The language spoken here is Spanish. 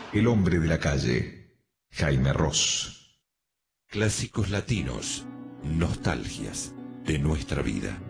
El hombre de la calle, Jaime Ross. Clásicos latinos, nostalgias de nuestra vida.